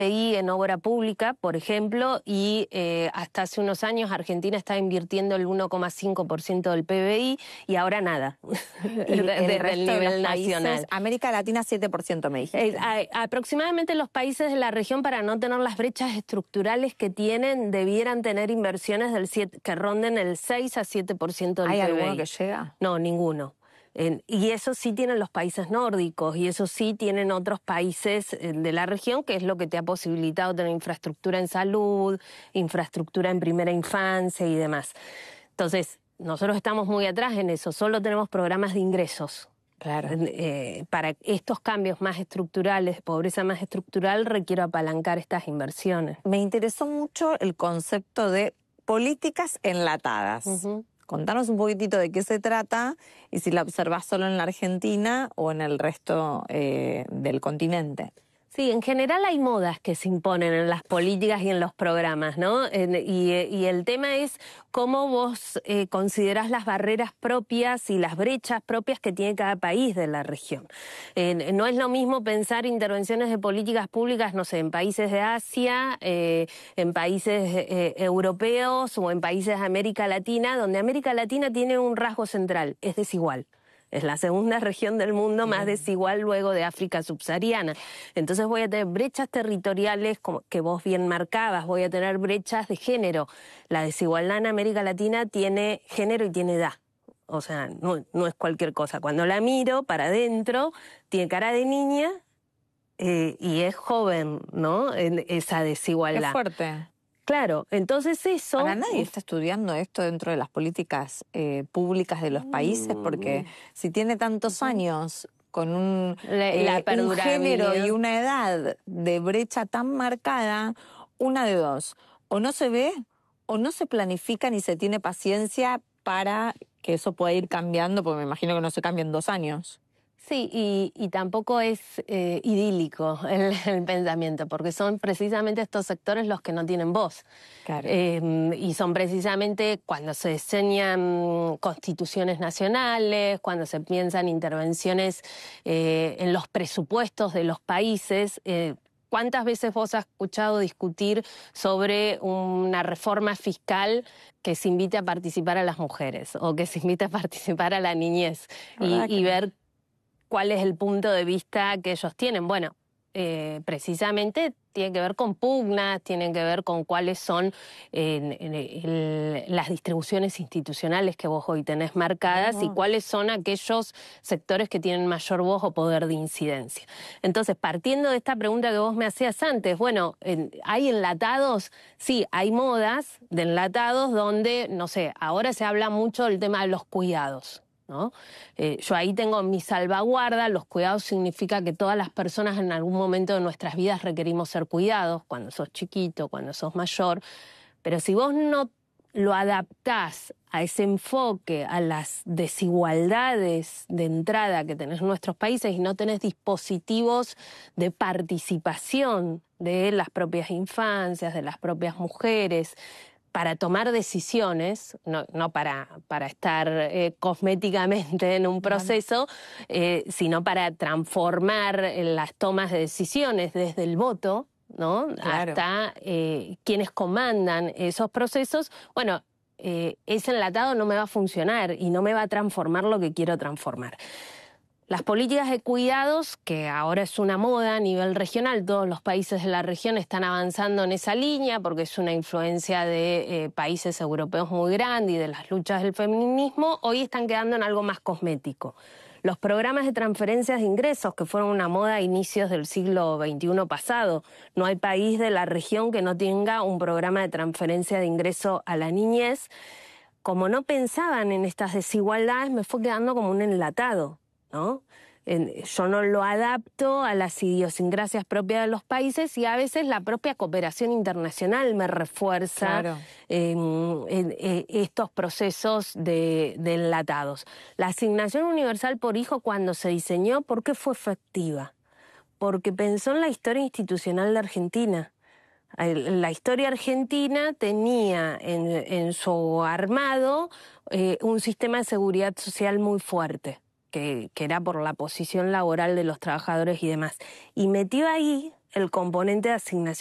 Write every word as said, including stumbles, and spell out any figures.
P B I en obra pública, por ejemplo, y eh, hasta hace unos años Argentina estaba invirtiendo el uno coma cinco por ciento del P B I y ahora nada, y el desde resto el de nivel los países, nacional. América Latina siete por ciento me dijiste. Eh, a, aproximadamente los países de la región, para no tener las brechas estructurales que tienen, debieran tener inversiones del siete, que ronden el seis a siete por ciento del ¿Hay P B I. alguno que llega? No, ninguno. En, y eso sí tienen los países nórdicos y eso sí tienen otros países de la región, que es lo que te ha posibilitado tener infraestructura en salud, infraestructura en primera infancia y demás. Entonces, nosotros estamos muy atrás en eso, solo tenemos programas de ingresos. Claro. Eh, para estos cambios más estructurales, pobreza más estructural, requiero apalancar estas inversiones. Me interesó mucho el concepto de políticas enlatadas. Uh-huh. Contanos un poquitito de qué se trata y si la observás solo en la Argentina o en el resto eh, del continente. Sí, en general hay modas que se imponen en las políticas y en los programas, ¿no? En, y, y el tema es cómo vos eh, considerás las barreras propias y las brechas propias que tiene cada país de la región. Eh, no es lo mismo pensar intervenciones de políticas públicas, no sé, en países de Asia, eh, en países eh, europeos o en países de América Latina, donde América Latina tiene un rasgo central, es desigual. Es la segunda región del mundo más desigual luego de África subsahariana. Entonces voy a tener brechas territoriales como que vos bien marcabas, voy a tener brechas de género. La desigualdad en América Latina tiene género y tiene edad. O sea, no, no es cualquier cosa. Cuando la miro para adentro, tiene cara de niña eh, y es joven, ¿no? En esa desigualdad. Qué fuerte. Claro, entonces eso... Ahora, nadie está estudiando esto dentro de las políticas eh, públicas de los países, porque si tiene tantos años con un, la, eh, la un género y una edad de brecha tan marcada, una de dos, o no se ve o no se planifica ni se tiene paciencia para que eso pueda ir cambiando, porque me imagino que no se cambia en dos años. Sí, y, y tampoco es eh, idílico el, el pensamiento, porque son precisamente estos sectores los que no tienen voz. Claro. Eh, y son precisamente cuando se diseñan constituciones nacionales, cuando se piensan intervenciones eh, en los presupuestos de los países. Eh, ¿Cuántas veces vos has escuchado discutir sobre una reforma fiscal que se invite a participar a las mujeres o que se invite a participar a la niñez y, y ver cuál es el punto de vista que ellos tienen? Bueno, eh, precisamente tiene que ver con pugnas, tiene que ver con cuáles son eh, el, las distribuciones institucionales que vos hoy tenés marcadas oh. y cuáles son aquellos sectores que tienen mayor voz o poder de incidencia. Entonces, partiendo de esta pregunta que vos me hacías antes, bueno, en, ¿hay enlatados? Sí, hay modas de enlatados donde, no sé, ahora se habla mucho del tema de los cuidados, ¿no? Eh, yo ahí tengo mi salvaguarda. Los cuidados significa que todas las personas en algún momento de nuestras vidas requerimos ser cuidados, cuando sos chiquito, cuando sos mayor, pero si vos no lo adaptás a ese enfoque, a las desigualdades de entrada que tenés en nuestros países y no tenés dispositivos de participación de las propias infancias, de las propias mujeres, para tomar decisiones, no, no para, para estar eh, cosméticamente en un proceso, eh, sino para transformar las tomas de decisiones desde el voto, ¿no? Claro. Hasta eh, quienes comandan esos procesos. Bueno, eh, ese enlatado no me va a funcionar y no me va a transformar lo que quiero transformar. Las políticas de cuidados, que ahora es una moda a nivel regional, todos los países de la región están avanzando en esa línea porque es una influencia de eh, países europeos muy grande y de las luchas del feminismo, hoy están quedando en algo más cosmético. Los programas de transferencias de ingresos, que fueron una moda a inicios del siglo veintiuno pasado, no hay país de la región que no tenga un programa de transferencia de ingreso a la niñez. Como no pensaban en estas desigualdades, me fue quedando como un enlatado, ¿no? Yo no lo adapto a las idiosincrasias propias de los países y a veces la propia cooperación internacional me refuerza claro. en, en, en estos procesos de, de enlatados. La asignación universal por hijo, cuando se diseñó, ¿por qué fue efectiva? Porque pensó en la historia institucional de Argentina. La historia argentina tenía en, en su armado eh, un sistema de seguridad social muy fuerte. Que, que era por la posición laboral de los trabajadores y demás. Y metió ahí el componente de asignación